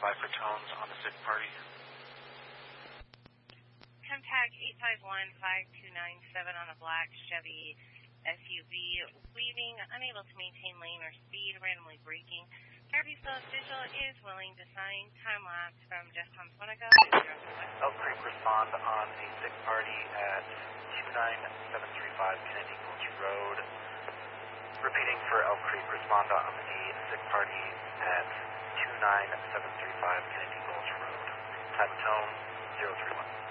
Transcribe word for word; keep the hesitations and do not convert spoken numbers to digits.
five for tones on the sick party. Tag eight five one five two nine seven on a black Chevy S U V, weaving, unable to maintain lane or speed, randomly braking. Fire Bistro official is willing to sign time lapse from Jeff Tom's Monaco. Elk Creek respond on a sick party at two nine seven three five Kennedy Gulch Road. Repeating for Elk Creek, respond on a sick party at two nine seven three five Kennedy Gulch Road. Time of tone zero three one.